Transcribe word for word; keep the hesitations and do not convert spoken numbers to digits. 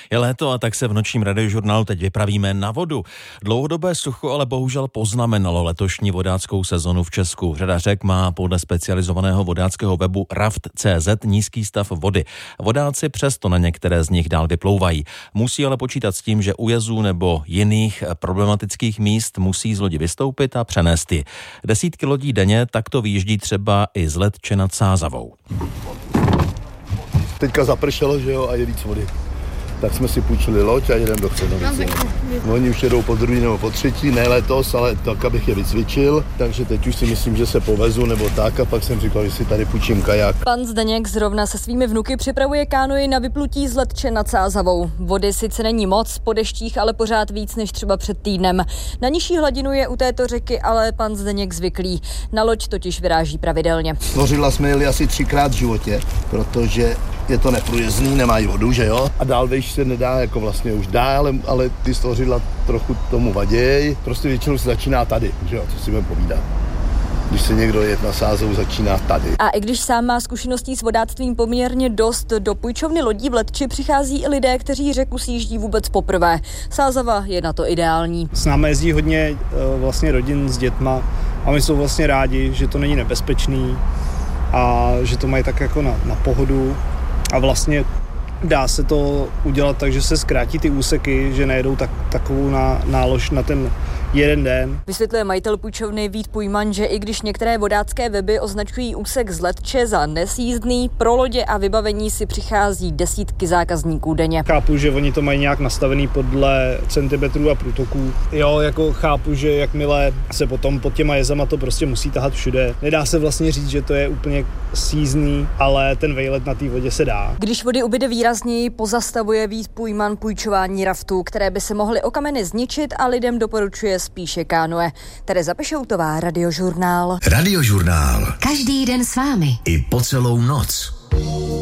Je léto a tak se v nočním radiožurnálu teď vypravíme na vodu. Dlouhodobé sucho ale bohužel poznamenalo letošní vodáckou sezonu v Česku. Řada řek má podle specializovaného vodáckého webu raft tečka cé zet nízký stav vody. Vodáci přesto na některé z nich dál vyplouvají. Musí ale počítat s tím, že u jezů nebo jiných problematických míst musí z lodi vystoupit a přenést ji. Desítky lodí denně takto vyjíždí třeba i z Letče nad Sázavou. Teďka zapršelo, že jo, a je víc vody. Tak jsme si půjčili loď a jedeme do Křenovice. No, oni už jedou po druhý nebo po třetí, ne letos, ale tak, abych je vycvičil. Takže teď už si myslím, že se povezu nebo tak, a pak jsem říkal, že si tady půjčím kajak. Pan Zdeněk zrovna se svými vnuky připravuje kánoji na vyplutí z Letče nad Sázavou. Vody sice není moc, po deštích ale pořád víc než třeba před týdnem. Na nižší hladinu je u této řeky ale pan Zdeněk zvyklý. Na loď totiž vyráží pravidelně. Slořidla jsme jeli asi třikrát v životě, protože je to neprůjezdný, nemají vodu, že jo? A dál vejš se nedá, jako vlastně už dá, ale, ale ty slořidla trochu tomu vaděj. Prostě většinou se začíná tady, že jo, co si budeme povídat. Když se někdo jet na Sázavu, začíná tady. A i když sám má zkušeností s vodáctvím poměrně dost, do půjčovny lodí v Letči přichází i lidé, kteří řeku sjíždí vůbec poprvé. Sázava je na to ideální. S námi jezdí hodně vlastně rodin s dětma a my jsou vlastně rádi, že to není nebezpečný a že to mají tak jako na, na pohodu. A vlastně dá se to udělat tak, že se zkrátí ty úseky, že nejedou tak, takovou ná, nálož na ten jeden den. Vysvětluje majitel půjčovny Vít Pujman, že i když některé vodácké weby označují úsek z Letče za nesjízdný, pro lodě a vybavení si přichází desítky zákazníků denně. Chápu, že oni to mají nějak nastavený podle centimetrů a průtoků. Jo, jako chápu, že jakmile se potom pod těma jezama to prostě musí tahat všude. Nedá se vlastně říct, že to je úplně sjízdný, ale ten vejlet na té vodě se dá. Když vody ubyde výrazněji, pozastavuje Vít Pujman půjčování raftů, které by se mohly o kameny zničit, a lidem doporučuje spíše kánoe. Tereza Pešoutová, Radiožurnál. Radiožurnál. Každý den s vámi. I po celou noc.